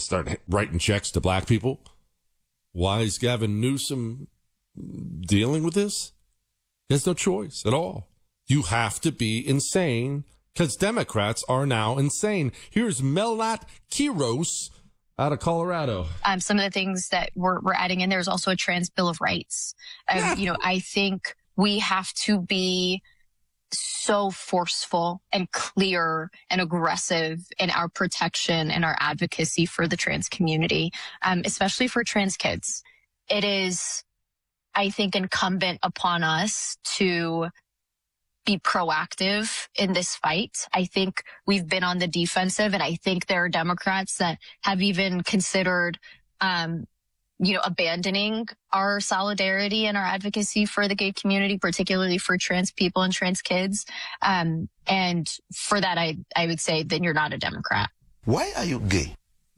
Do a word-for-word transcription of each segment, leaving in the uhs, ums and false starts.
just start writing checks to black people. Why is Gavin Newsom dealing with this? He has no choice at all. You have to be insane because Democrats are now insane. Here's Melnat Quiros out of Colorado. Um, some of the things that we're, we're adding in, there's also a trans bill of rights. Um, yeah. You know, I think we have to be so forceful and clear and aggressive in our protection and our advocacy for the trans community, um, especially for trans kids. It is, I think, incumbent upon us to be proactive in this fight. I think we've been on the defensive, and I think there are Democrats that have even considered, um, you know, abandoning our solidarity and our advocacy for the gay community, particularly for trans people and trans kids. Um, and for that, I, I would say then you're not a Democrat. Why are you gay?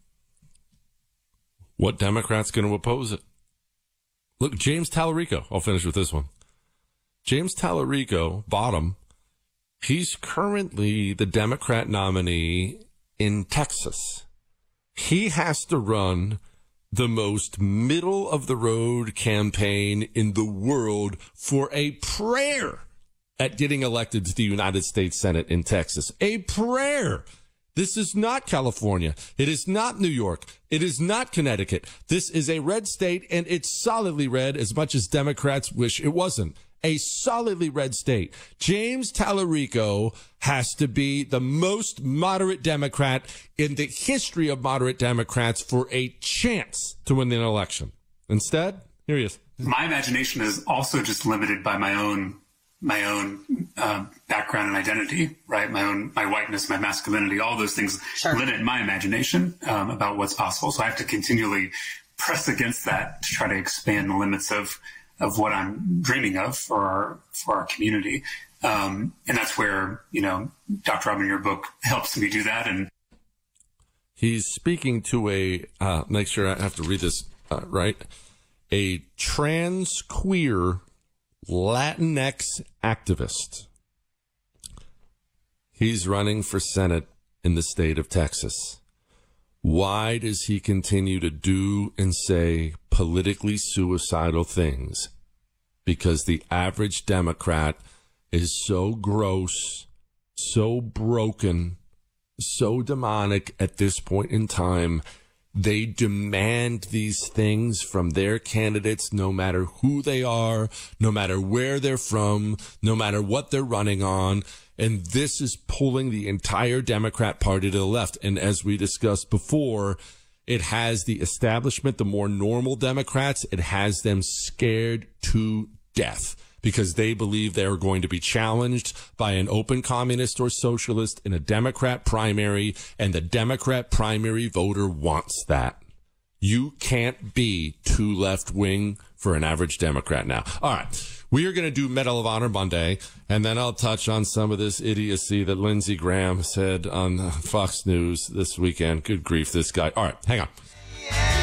What Democrat's going to oppose it? Look, James Tallarico. I'll finish with this one. James Tallarico, bottom, he's currently the Democrat nominee in Texas. He has to run the most middle-of-the-road campaign in the world for a prayer at getting elected to the United States Senate in Texas. A prayer. This is not California. It is not New York. It is not Connecticut. This is a red state, and it's solidly red as much as Democrats wish it wasn't. A solidly red state. James Tallarico has to be the most moderate Democrat in the history of moderate Democrats for a chance to win the election. Instead, here he is. My imagination is also just limited by my own my own uh, background and identity, right? My own, my whiteness, my masculinity, all those things sure. limit my imagination um, about what's possible. So I have to continually press against that to try to expand the limits of of what I'm dreaming of for our, for our community. Um, and that's where, you know, Doctor Robin, your book helps me do that. And he's speaking to a, uh, make sure I have to read this uh, right, a trans queer Latinx activist. He's running for Senate in the state of Texas. Why does he continue to do and say politically suicidal things? Because the average Democrat is so gross, so broken, so demonic at this point in time. They demand these things from their candidates, no matter who they are, no matter where they're from, no matter what they're running on. And this is pulling the entire Democrat Party to the left. And as we discussed before, it has the establishment, the more normal Democrats, it has them scared to death because they believe they are going to be challenged by an open communist or socialist in a Democrat primary, and the Democrat primary voter wants that. You can't be too left-wing for an average Democrat now. All right. We are going to do Medal of Honor Monday, and then I'll touch on some of this idiocy that Lindsey Graham said on Fox News this weekend. Good grief, this guy. All right, hang on.